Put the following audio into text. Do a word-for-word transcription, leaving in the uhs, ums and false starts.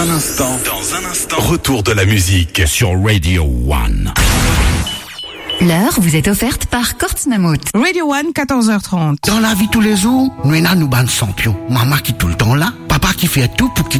Un instant, dans un instant, retour de la musique sur Radio One. L'heure vous est offerte par Kortsmammut. Radio One, quatorze heures trente. Dans la vie tous les jours, nous avons nous ban champion. Maman qui tout le temps là, papa qui fait tout pour qu'il